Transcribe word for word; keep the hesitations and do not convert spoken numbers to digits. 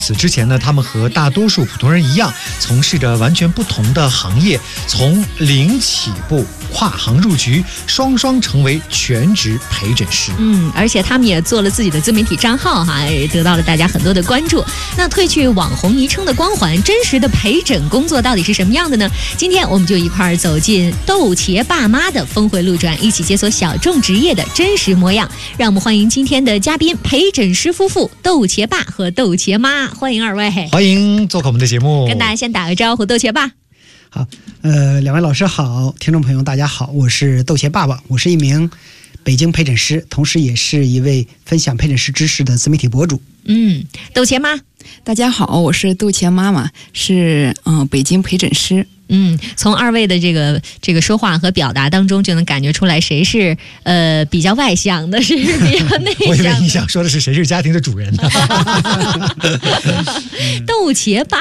此之前呢，他们和大多数普通人一样，从事着完全不同的行业，从零起步，跨行入局，双双成为全职陪诊师。 嗯，而且他们也做了自己的自媒体账号哈，也得到了大家很多的关注。那褪去网红昵称的光环，真实的陪诊工作到底是什么样的呢？今天我们就一块儿走进豆茄爸妈的峰回路转，一起解锁小众职业的真实模样。让我们欢迎今天的嘉宾，陪诊师夫妇豆茄爸和豆茄妈，欢迎二位。 欢迎做客我们的节目， 跟大家先打个招呼，豆茄爸。 好，呃，两位老师好，听众朋友大家好，我是豆茄爸爸，我是一名北京陪诊师，同时也是一位分享陪诊师知识的自媒体博主。 嗯，豆茄妈， 大家好，我是豆茄妈妈，是嗯、呃、北京陪诊师。 嗯，从二位的这个这个说话和表达当中，就能感觉出来谁是呃比较外向的，谁是比较内向的。 我以为你想说的是谁是家庭的主人呢？ 豆茄爸